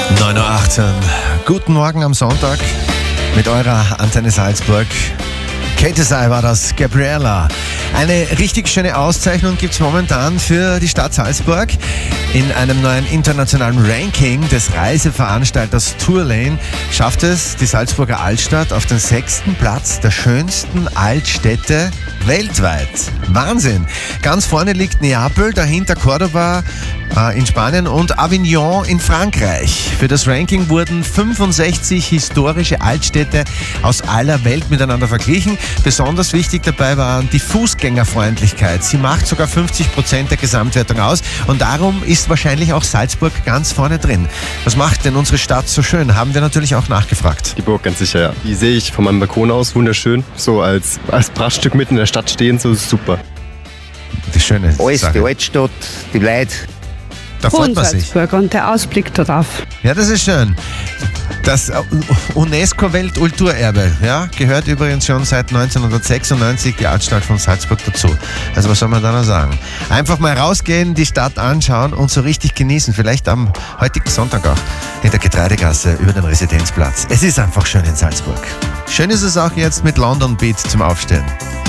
9.18 Uhr. Guten Morgen am Sonntag mit eurer Antenne Salzburg. Katy Sai war das, Gabriella. Eine richtig schöne Auszeichnung gibt es momentan für die Stadt Salzburg. In einem neuen internationalen Ranking des Reiseveranstalters Tourlane schafft es die Salzburger Altstadt auf den 6. Platz der schönsten Altstädte weltweit. Wahnsinn! Ganz vorne liegt Neapel, dahinter Cordoba in Spanien und Avignon in Frankreich. Für das Ranking wurden 65 historische Altstädte aus aller Welt miteinander verglichen. Besonders wichtig dabei waren die Fußgängerfreundlichkeit. Sie macht sogar 50% der Gesamtwertung aus und darum ist wahrscheinlich auch Salzburg ganz vorne drin. Was macht denn unsere Stadt so schön? Haben wir natürlich auch nachgefragt. Die Burg, ganz sicher, ja. Die sehe ich von meinem Balkon aus wunderschön. So als Prachtstück mitten in der Stadt stehen, so ist super. Die schöne Alles, Sache. die Altstadt, die Leute. Da freut man sich. Salzburg und der Ausblick darauf. Ja, das ist schön. Das UNESCO-Weltkulturerbe, ja, gehört übrigens schon seit 1996 die Altstadt von Salzburg dazu. Also was soll man da noch sagen? Einfach mal rausgehen, die Stadt anschauen und so richtig genießen. Vielleicht am heutigen Sonntag auch in der Getreidegasse über den Residenzplatz. Es ist einfach schön in Salzburg. Schön ist es auch jetzt mit London Beat zum Aufstehen.